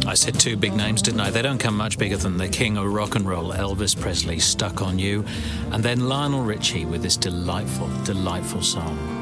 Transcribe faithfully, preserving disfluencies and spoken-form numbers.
I said two big names, didn't I? They don't come much bigger than the king of rock and roll, Elvis Presley, Stuck on You, and then Lionel Richie with this delightful, delightful song.